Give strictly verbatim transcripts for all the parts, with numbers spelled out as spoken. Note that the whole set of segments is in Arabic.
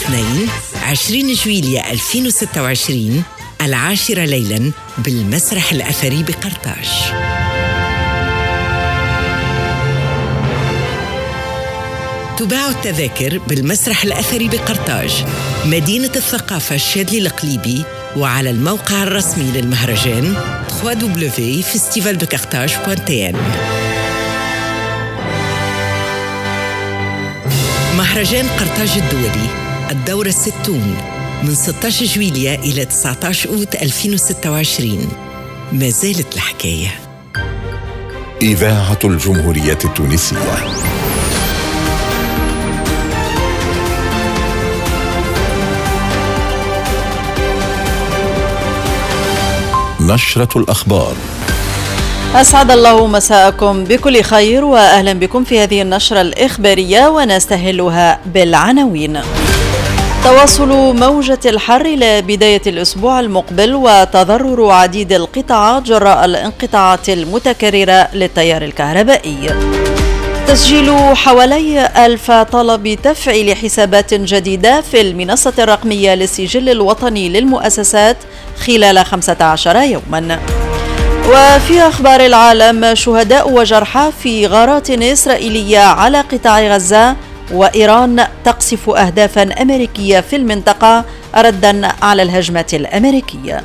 الاثنين عشرين جويلية ألفين وستة وعشرين العاشرة ليلاً بالمسرح الأثري بقرطاج. تباع التذاكر بالمسرح الأثري بقرطاج مدينة الثقافة الشاذلي القليبي، وعلى الموقع الرسمي للمهرجان دبليو دبليو دبليو دوت فيستيفال دو كارتاج دوت تي ان. مهرجان قرطاج الدولي الدورة الستون من ستة عشر جويلية إلى تسعة عشر أوت ألفين وستة وعشرين. ما زالت الحكاية. إذاعة الجمهورية التونسية. نشرة الأخبار. أسعد الله مساءكم بكل خير، وأهلا بكم في هذه النشرة الإخبارية، ونستهلها بالعناوين. تواصل موجة الحر إلى بداية الأسبوع المقبل، وتضرر عديد القطاعات جراء الانقطاعات المتكررة للتيار الكهربائي. تسجيل حوالي ألف طلب تفعيل حسابات جديدة في المنصة الرقمية للسجل الوطني للمؤسسات خلال خمسة عشر يوما. وفي أخبار العالم، شهداء وجرحى في غارات إسرائيلية على قطاع غزة، وإيران تقصف أهدافا أمريكية في المنطقة ردا على الهجمة الأمريكية.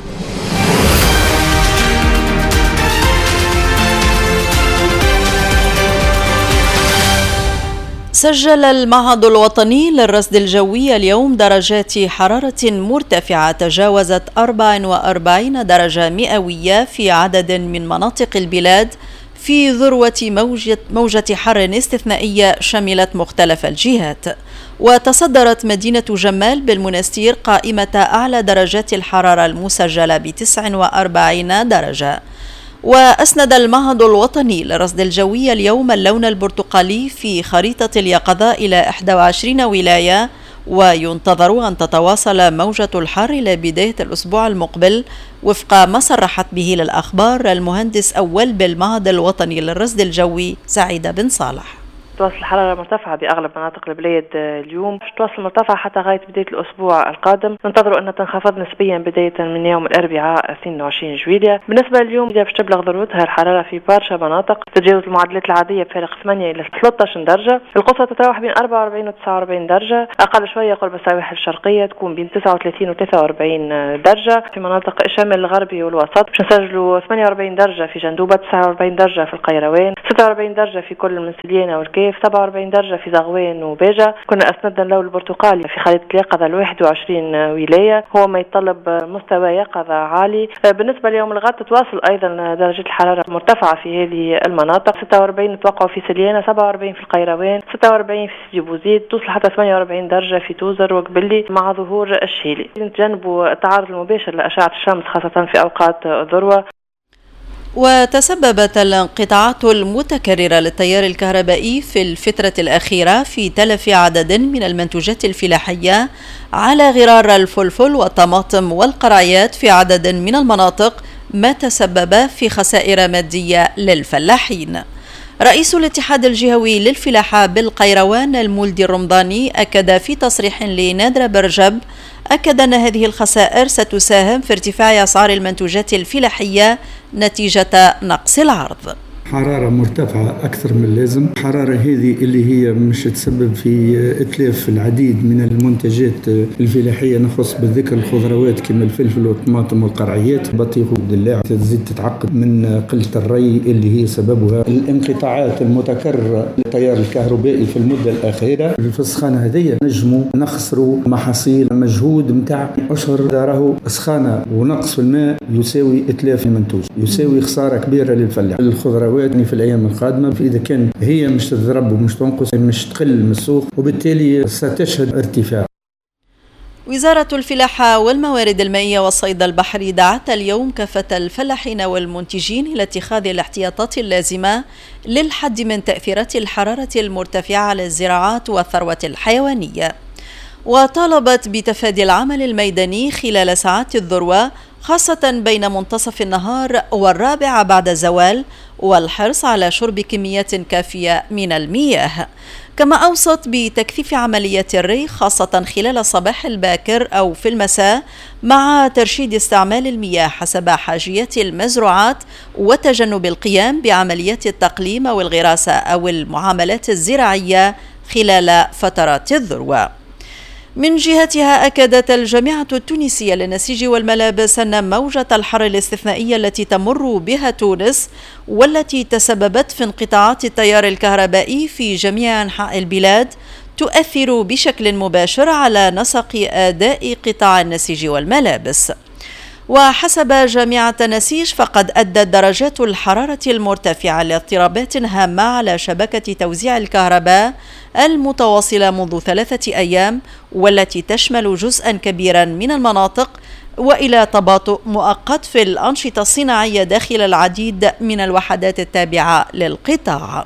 سجل المعهد الوطني للرصد الجوي اليوم درجات حرارة مرتفعة تجاوزت أربعة وأربعين درجة مئوية في عدد من مناطق البلاد في ذروة موجة, موجة حر استثنائية شملت مختلف الجهات. وتصدرت مدينة جمال بالمنستير قائمة أعلى درجات الحرارة المسجلة بتسعة وأربعين درجة. وأسند المعهد الوطني للرصد الجوي اليوم اللون البرتقالي في خريطة اليقظة إلى إحدى وعشرين ولاية، وينتظر أن تتواصل موجة الحر إلى بداية الأسبوع المقبل وفق ما صرحت به للأخبار المهندس أول بالمعهد الوطني للرصد الجوي سعيدة بن صالح. تواصل الحرارة مرتفعة بأغلب مناطق البلاد اليوم، تواصل مرتفعة حتى غاية بداية الأسبوع القادم. ننتظر أن تنخفض نسبيا بداية من يوم الأربعاء اثنين وعشرين جويلية. بالنسبة لليوم باش تبلغ ذروتها الحرارة في برشا مناطق، تتجاوز المعدلات العادية بفارق ثمانية إلى ثلاثة عشر درجة. القصوى تتراوح بين أربعة وأربعين و تسعة وأربعين درجة، أقل شوية قرب السواحل الشرقية تكون بين تسعة وثلاثين و ثلاثة وأربعين درجة. في مناطق الشمال الغربي والوسط باش نسجلوا ثمانية وأربعين درجة في جندوبة، تسعة وأربعين درجة في القيروان، ستة وأربعين درجة في كل من سليانة والكيف، سبعة وأربعين درجة في زغوان وباجة. كنا أسندنا اللون البرتقالي في خريطة اليقظة ل واحد وعشرين ولاية، هو ما يتطلب مستوى يقظة عالي. بالنسبة ليوم الغد تتواصل أيضا درجة الحرارة مرتفعة في هذه المناطق، ستة وأربعين توقعوا في سليانة، سبعة وأربعين في القيروان، ستة وأربعين في سيدي بوزيد، توصل حتى ثمانية وأربعين درجة في توزر وقبلي مع ظهور الشيلي. نتجنبوا التعرض المباشر لأشعة الشمس خاصة في أوقات الذروة. وتسببت الانقطاعات المتكررة للتيار الكهربائي في الفترة الأخيرة في تلف عدد من المنتوجات الفلاحية على غرار الفلفل والطماطم والقرعيات في عدد من المناطق، ما تسبب في خسائر مادية للفلاحين. رئيس الاتحاد الجهوي للفلاحة بالقيروان المولدي الرمضاني أكد في تصريح لنادرة برجب أكد أن هذه الخسائر ستساهم في ارتفاع أسعار المنتوجات الفلاحية نتيجة نقص العرض. حرارة مرتفعة أكثر من اللازم. الحرارة هذه اللي هي مش تسبب في إتلاف العديد من المنتجات الفلاحية، نخص بالذكر الخضروات كما الفلفل والطماطم والقرعيات، بطيخ والدلاع، تزيد تتعقد من قلة الري اللي هي سببها الانقطاعات المتكررة للتيار الكهربائي في المدة الأخيرة. في السخانة هذه نجموا نخسروا محاصيل، مجهود متاع أشهر راهو سخانة ونقص في الماء يساوي إتلاف المنتوج، يساوي خسارة كبيرة للفلاح. الخضروات في الأيام القادمة إذا كان هي مش تضرب ومش تنقص مش تقل من السوق، وبالتالي ستشهد ارتفاع. وزارة الفلاحة والموارد المائية والصيد البحري دعت اليوم كافة الفلاحين والمنتجين إلى اتخاذ الاحتياطات اللازمة للحد من تأثيرات الحرارة المرتفعة على الزراعات والثروة الحيوانية، وطالبت بتفادي العمل الميداني خلال ساعات الذروة خاصة بين منتصف النهار والرابعة بعد الزوال، والحرص على شرب كميات كافية من المياه. كما أوصت بتكثيف عمليات الري خاصة خلال الصباح الباكر أو في المساء، مع ترشيد استعمال المياه حسب حاجيات المزروعات وتجنب القيام بعمليات التقليم أو الغراسة أو المعاملات الزراعية خلال فترات الذروة. من جهتها أكدت الجامعة التونسية للنسيج والملابس أن موجة الحر الاستثنائية التي تمر بها تونس والتي تسببت في انقطاعات التيار الكهربائي في جميع أنحاء البلاد تؤثر بشكل مباشر على نسق أداء قطاع النسيج والملابس. وحسب جامعة النسيج فقد أدت درجات الحرارة المرتفعة لاضطرابات هامة على شبكة توزيع الكهرباء المتواصلة منذ ثلاثة أيام، والتي تشمل جزءا كبيرا من المناطق، وإلى تباطؤ مؤقت في الأنشطة الصناعية داخل العديد من الوحدات التابعة للقطاع.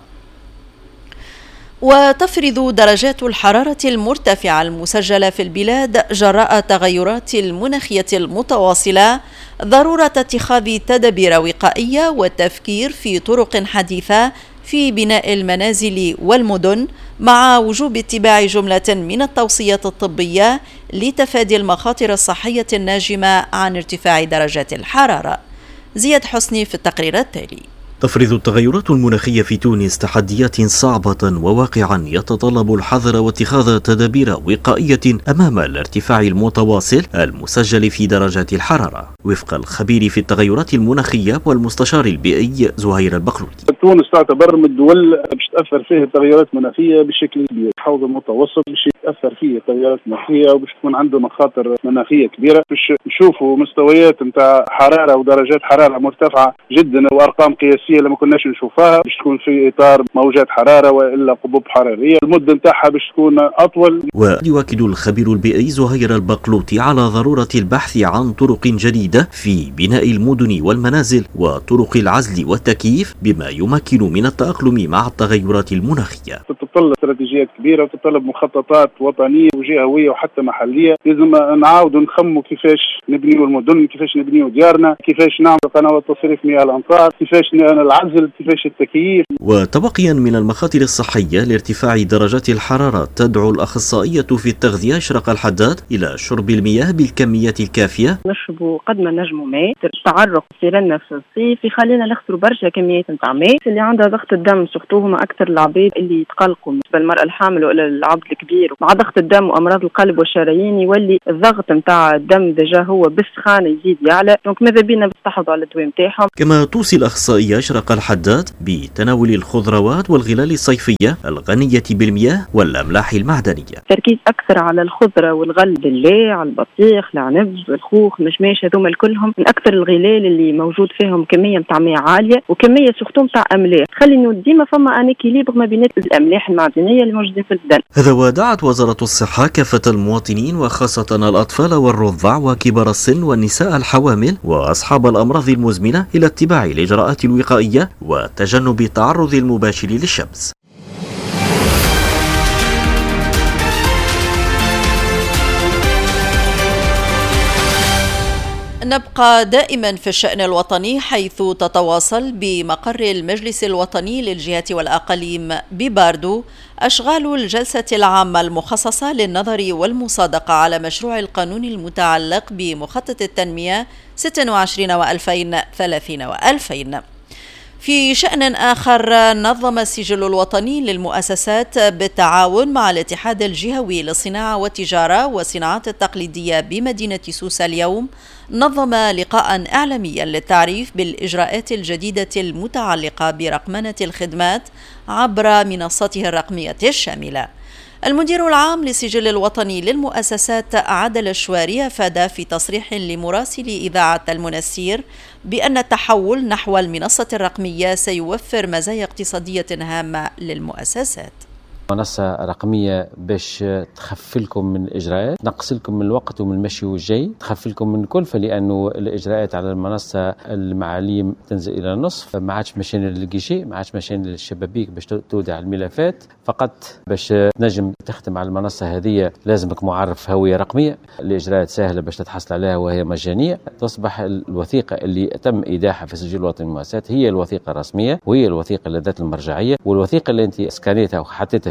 وتفرض درجات الحرارة المرتفعة المسجلة في البلاد جراء التغيرات المناخية المتواصلة ضرورة اتخاذ تدابير وقائية والتفكير في طرق حديثة في بناء المنازل والمدن، مع وجوب اتباع جملة من التوصيات الطبية لتفادي المخاطر الصحية الناجمة عن ارتفاع درجات الحرارة. زياد حسني في التقرير التالي. تفرض التغيرات المناخية في تونس تحديات صعبة وواقعا يتطلب الحذر واتخاذ تدابير وقائية أمام الارتفاع المتواصل المسجل في درجات الحرارة، وفق الخبير في التغيرات المناخية والمستشار البيئي زهير البقلوطي. تونس تعتبر من الدول باش تأثر فيها التغيرات المناخية بشكل كبير. الحوض المتوسط باش يتأثر فيه التغيرات المناخية وباش تكون عنده مخاطر مناخية كبيرة. باش نشوفوا مستويات نتاع حرارة ودرجات حرارة مرتفعة جدا وأرقام قياسية لما كناش نشوفها، باش تكون في إطار موجات حرارة وإلا قبوب حرارية، المدة نتاعها باش تكون أطول. ويؤكد الخبير البيئي زهير البقلوطي على ضرورة البحث عن طرق جديدة في بناء المدن والمنازل وطرق العزل والتكييف بما يمكن من التأقلم مع التغيرات المناخية. تتطلب استراتيجيات كبيرة وتتطلب مخططات وطنية وجهوية وحتى محلية. لازم نعاودوا نخموا كيفاش نبنيوا المدن، كيفاش نبنيوا ديارنا، كيفاش نعمل قنوات تصريف مياه الأمطار، كيفاش العزل، كيفاش التكييف. وتبقيا من المخاطر الصحية لارتفاع درجات الحرارة، تدعو الأخصائية في التغذية إشراق الحداد إلى شرب المياه بالكميات الكافية. نشربوا قد ما نجموا ماء. التعرق يصير لنا في الصيف يخلينا نخسروا برشا كميات نتاع ماء. اللي عندها ضغط الدم سورتو هما أكثر العباد اللي يتقلقوا، بالنسبة للمرأة الحامل ولا العبد الكبير مع ضغط الدم وأمراض القلب والشرايين، يولي الضغط نتاع الدم ديجا هو بالسخان يزيد يعلى، دونك ماذا بينا نستحوذوا على الدواء نتاعهم. كما توصي الأخصائية إشراق الحداد بتناول الخضروات والغلال الصيفية الغنية بالمياه والأملاح المعدنية. تركيز أكثر على الخضرة والغل بالله، على البطيخ، العنب، الخوخ، المشماش، هذوما كلهم من أكثر الغلال اللي موجود فيهم كمية نتاع مياه عالية وكمية سورتو نتاع أملاح، خلي إنه ديما فما أن إكيليبر ما بين الأملاح المعدنية اللي موجودين في البدن. هذا ودعت وزارة الصحة كافة المواطنين وخاصة الأطفال والرضع وكبار السن والنساء الحوامل وأصحاب الأمراض المزمنة إلى اتباع الإجراءات الوقائية وتجنب التعرض المباشر للشمس. نبقى دائما في الشأن الوطني، حيث تتواصل بمقر المجلس الوطني للجهات والأقاليم بباردو أشغال الجلسة العامة المخصصة للنظر والمصادقة على مشروع القانون المتعلق بمخطط التنمية ستة وعشرين وألفين ثلاثين وألفين. في شأن آخر، نظم السجل الوطني للمؤسسات بالتعاون مع الاتحاد الجهوي للصناعة والتجارة والصناعات التقليدية بمدينة سوسة اليوم نظم لقاء إعلاميا للتعريف بالإجراءات الجديدة المتعلقة برقمنة الخدمات عبر منصته الرقمية الشاملة. المدير العام للسجل الوطني للمؤسسات عادل الشواري أفاد في تصريح لمراسل إذاعة المنسير بأن التحول نحو المنصة الرقمية سيوفر مزايا اقتصادية هامة للمؤسسات. منصة رقمية باش تخفف لكم من الإجراءات، تنقص لكم من الوقت ومن المشي والجاي، تخفف لكم من الكلفة، لأنه الإجراءات على المنصة المعاليم تنزل إلى النصف، ما عادش مشان للجيشي، ما عادش مشان للشبابيك باش تودع الملفات، فقط باش تنجم تخدم على المنصة هذه لازمك معرف هوية رقمية. الإجراءات سهلة باش تتحصل عليها وهي مجانية. تصبح الوثيقة اللي تم إيداعها في السجل الوطني للمؤسسات هي الوثيقة الرسمية وهي الوثيقة ذات المرجعية، والوثيقة اللي أنت سكانيتها وحطيتها في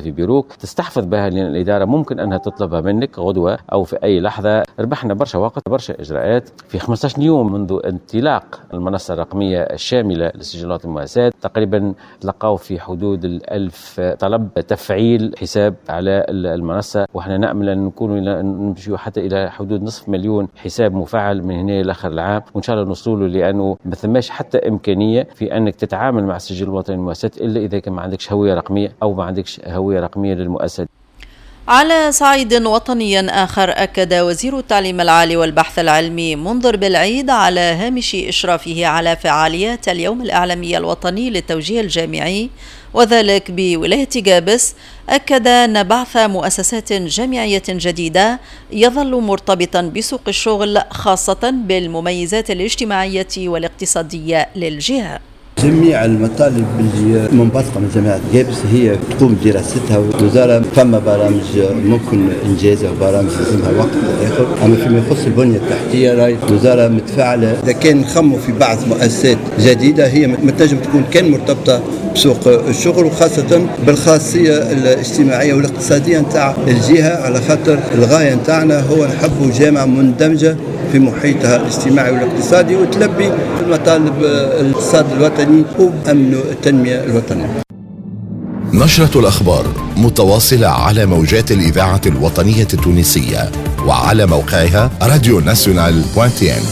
في بيروك تستحفظ بها، لأن الإدارة ممكن أنها تطلبها منك غدوة أو في أي لحظة. ربحنا برشا وقت، برشا إجراءات. في خمسة عشر يوم منذ انطلاق المنصة الرقمية الشاملة لسجلات المؤسسات تقريبا تلقاوا في حدود الألف طلب تفعيل حساب على المنصة، وإحنا نأمل أن نكون نمشي حتى إلى حدود نصف مليون حساب مفعل من هنا لآخر العام، وإن شاء الله نوصلوا، لأنه ما ثماش حتى إمكانية في أنك تتعامل مع السجل الوطني للمؤسسات إلا إذا كان ما عندكش هوية رقمية أو ما عندكش هوية رقمية للمؤسسة. على صعيد وطني آخر، أكد وزير التعليم العالي والبحث العلمي منذر بالعيد على هامش إشرافه على فعاليات اليوم الإعلامي الوطني للتوجيه الجامعي وذلك بولاية جابس، أكد أن بعث مؤسسات جامعية جديدة يظل مرتبطا بسوق الشغل، خاصة بالمميزات الاجتماعية والاقتصادية للجهة. جميع المطالب اللي منبثقة من جامعة جابس هي تقوم بدراستها، والوزارة فما برامج ممكن إنجازها وبرامج لازمها وقت آخر. أما فيما يخص البنية التحتية راهي الوزارة متفاعلة. إذا كان نخموا في بعض مؤسسات جديدة هي متنجم تكون كان مرتبطة بسوق الشغل، وخاصة بالخاصية الاجتماعية والاقتصادية نتاع الجهة، على خاطر الغاية نتاعنا هو نحبوا جامعة مندمجة في محيطها الاجتماعي والاقتصادي وتلبي المطالب الاقتصاد الوطني وأمن التنمية الوطنية. نشرة الأخبار متواصلة على موجات الإذاعة الوطنية التونسية وعلى موقعها راديو ناسيونال دوت تي ان.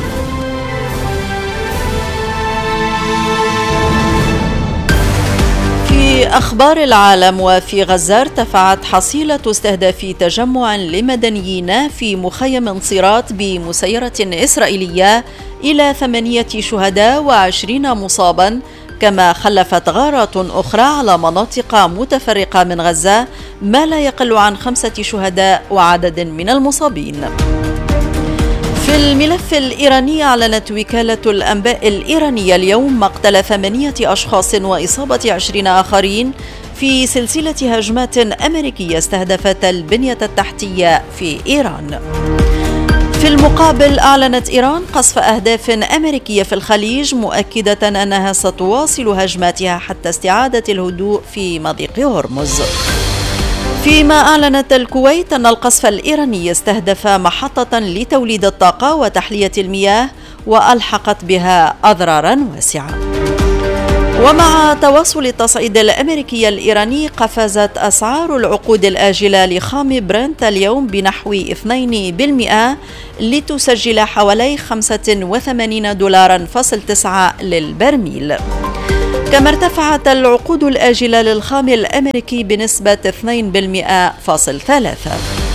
في أخبار العالم، وفي غزة ارتفعت حصيلة استهداف تجمع لمدنيين في مخيم انصيرات بمسيرة إسرائيلية إلى ثمانية شهداء وعشرين مصابا، كما خلفت غارات أخرى على مناطق متفرقة من غزة ما لا يقل عن خمسة شهداء وعدد من المصابين. في الملف الإيراني، أعلنت وكالة الأنباء الإيرانية اليوم مقتل ثمانية أشخاص وإصابة عشرين آخرين في سلسلة هجمات أمريكية استهدفت البنية التحتية في إيران. في المقابل، أعلنت إيران قصف أهداف أمريكية في الخليج، مؤكدة أنها ستواصل هجماتها حتى استعادة الهدوء في مضيق هرمز. فيما أعلنت الكويت أن القصف الإيراني استهدف محطة لتوليد الطاقة وتحلية المياه وألحقت بها أضرارا واسعة. ومع تواصل التصعيد الأمريكي الإيراني، قفزت أسعار العقود الآجلة لخام برنت اليوم بنحو اثنين بالمئة لتسجل حوالي خمسة وثمانين دولارا فاصل تسعة للبرميل. كما ارتفعت العقود الآجلة للخام الأمريكي بنسبة اثنين بالمئة فاصل ثلاثة.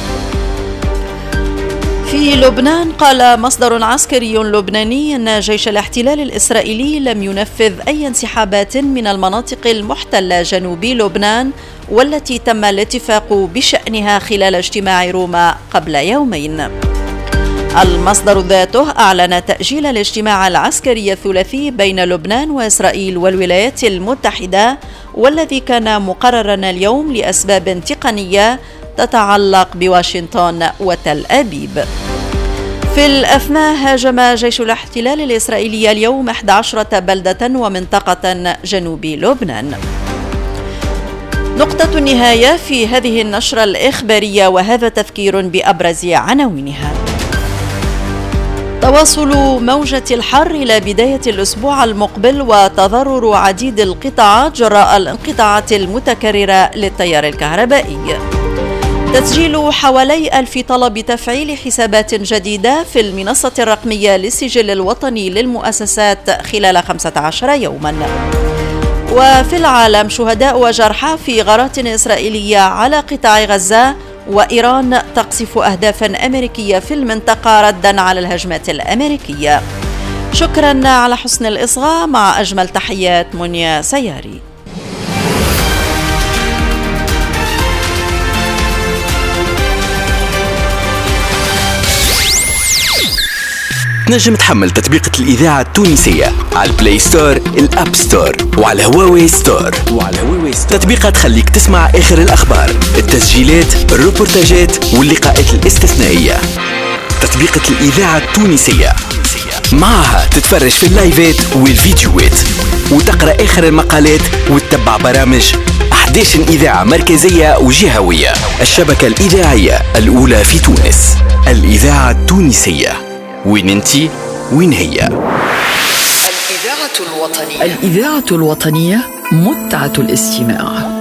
في لبنان، قال مصدر عسكري لبناني أن جيش الاحتلال الإسرائيلي لم ينفذ أي انسحابات من المناطق المحتلة جنوبي لبنان والتي تم الاتفاق بشأنها خلال اجتماع روما قبل يومين. المصدر ذاته أعلن تأجيل الاجتماع العسكري الثلاثي بين لبنان وإسرائيل والولايات المتحدة، والذي كان مقررا اليوم لأسباب تقنية تتعلق بواشنطن وتل أبيب. في الأثناء، هاجم جيش الاحتلال الإسرائيلي اليوم إحدى عشرة بلدة ومنطقة جنوب لبنان. نقطة النهاية في هذه النشرة الإخبارية، وهذا تذكير بأبرز عناوينها. تواصل موجة الحر إلى بداية الأسبوع المقبل، وتضرر عديد القطاعات جراء الانقطاعات المتكررة للتيار الكهربائي. تسجيل حوالي ألف طلب تفعيل حسابات جديدة في المنصة الرقمية للسجل الوطني للمؤسسات خلال خمسة عشر يوما. وفي العالم، شهداء وجرحى في غارات إسرائيلية على قطاع غزة، وإيران تقصف أهدافا أمريكية في المنطقة ردا على الهجمات الأمريكية. شكرا على حسن الإصغاء، مع أجمل تحيات منيا سياري. تنجم تحمل تطبيقة الإذاعة التونسية على البلاي ستور، الأب ستور، وعلى هواوي ستور. وعلى هواوي ستور تطبيقات تخليك تسمع آخر الأخبار، التسجيلات، الروبورتاجات واللقاءات الاستثنائية. تطبيقة الإذاعة التونسية، معها تتفرج في اللايفات والفيديوهات وتقرأ آخر المقالات وتتبع برامج أحد عشر إذاعة مركزية وجهوية. الشبكة الإذاعية الأولى في تونس، الإذاعة التونسية. وين انتي وين هي؟ الإذاعة الوطنية. الإذاعة الوطنية، متعة الاستماع.